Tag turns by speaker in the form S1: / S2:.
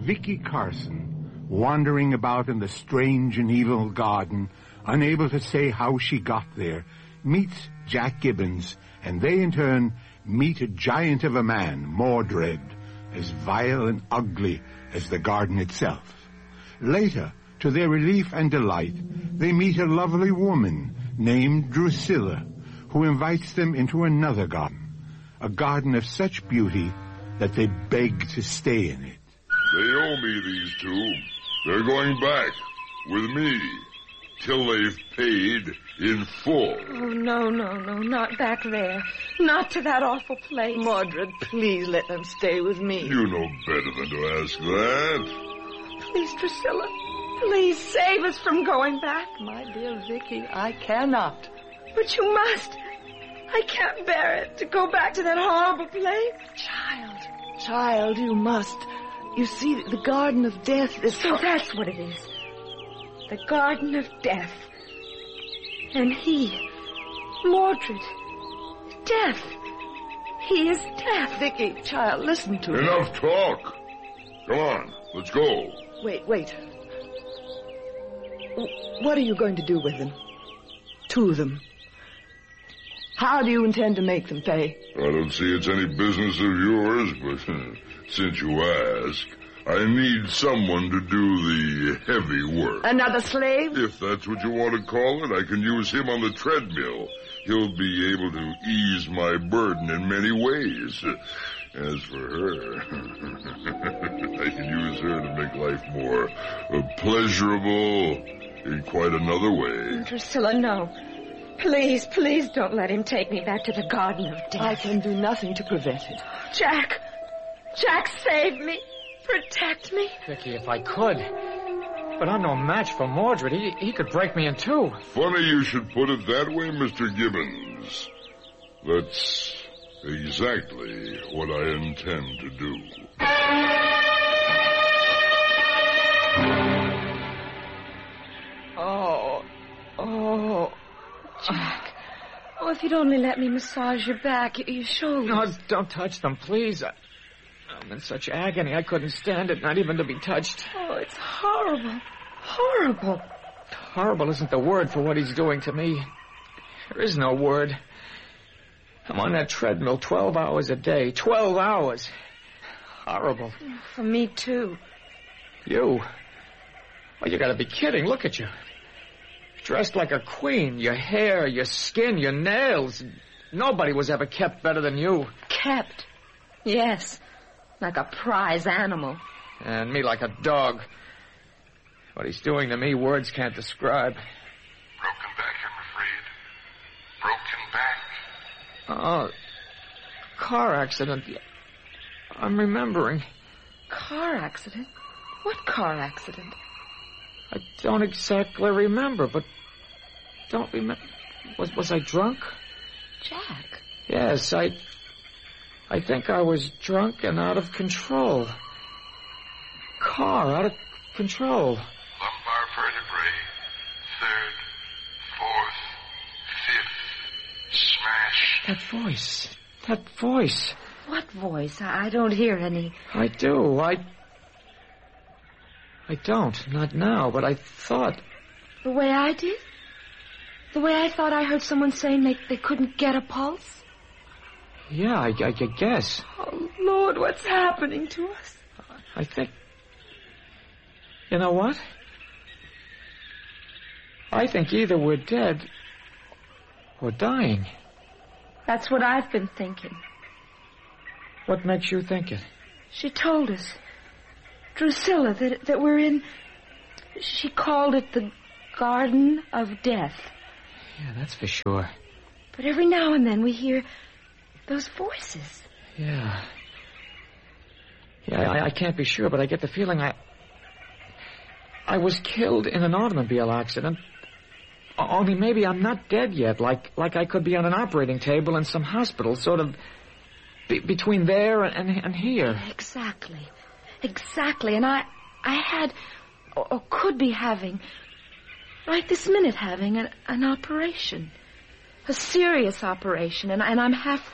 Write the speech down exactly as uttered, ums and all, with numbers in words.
S1: Vicky Carson, wandering about in the strange and evil garden, unable to say how she got there, meets Jack Gibbons, and they in turn meet a giant of a man, Mordred, as vile and ugly as the garden itself. Later, to their relief and delight, they meet a lovely woman named Drusilla, who invites them into another garden, a garden of such beauty that they beg to stay in it.
S2: They owe me, these two. They're going back with me till they've paid in full.
S3: Oh, no, no, no, not back there. Not to that awful place.
S4: Mordred, please let them stay with me.
S2: You know better than to ask that.
S3: Please, Drusilla, please save us from going back.
S4: My dear Vicky, I cannot.
S3: But you must. I can't bear it to go back to that horrible place.
S4: Child, child, you must. You see, the Garden of Death is...
S3: So that's what it is. The Garden of Death. And he, Mordred, Death. He is Death.
S4: Vicky, child, listen to me.
S2: Enough talk. Come on, let's go.
S4: Wait, wait. What are you going to do with them? Two of them. How do you intend to make them pay?
S2: I don't see it's any business of yours, but since you ask, I need someone to do the heavy work.
S4: Another slave?
S2: If that's what you want to call it, I can use him on the treadmill. He'll be able to ease my burden in many ways. As for her, I can use her to make life more uh, pleasurable in quite another way.
S3: Drusilla, no. Please, please don't let him take me back to the Garden of Death.
S4: I can do nothing to prevent it.
S3: Jack! Jack, save me! Protect me!
S5: Vicky, if I could. But I'm no match for Mordred. He, he could break me in two.
S2: Funny you should put it that way, Mister Gibbons. That's exactly what I intend to do.
S4: Oh, oh...
S3: Jack, oh, if you'd only let me massage your back, your shoulders.
S5: No, don't touch them, please. I, I'm in such agony, I couldn't stand it, not even to be touched.
S3: Oh, it's horrible. Horrible.
S5: Horrible isn't the word for what he's doing to me. There is no word. I'm on that treadmill twelve hours a day. Twelve hours. Horrible.
S3: For me, too.
S5: You? Oh, you gotta be kidding. Look at you. Dressed like a queen. Your hair, your skin, your nails. Nobody was ever kept better than you.
S3: Kept? Yes. Like a prize animal.
S5: And me like a dog. What he's doing to me, words can't describe.
S2: Broken back, I'm afraid. Broken back.
S5: Oh, car accident. I'm remembering.
S3: Car accident? What car accident?
S5: I don't exactly remember, but don't remember. Was was I drunk?
S3: Jack.
S5: Yes, I. I think I was drunk and out of control. Car out of control.
S2: Lumbar vertebrae, third, fourth, fifth, smash.
S5: That voice. That voice.
S3: What voice? I don't hear any.
S5: I do. I. I don't. Not now, but I thought.
S3: The way I did? The way I thought I heard someone saying they, they couldn't get a pulse?
S5: Yeah, I, I, I guess.
S3: Oh, Lord, what's happening to us?
S5: I think... You know what? I think either we're dead or dying.
S3: That's what I've been thinking.
S5: What makes you think it?
S3: She told us. Drusilla, that, that we're in... She called it the Garden of Death.
S5: Yeah, that's for sure.
S3: But every now and then we hear those voices.
S5: Yeah. Yeah, I, I can't be sure, but I get the feeling I... I was killed in an automobile accident. Only maybe I'm not dead yet, like like I could be on an operating table in some hospital, sort of be, between there and, and, and here.
S3: Exactly. Exactly. And I, I had, or, or could be having, right this minute having, an, an operation. A serious operation, and, and I'm half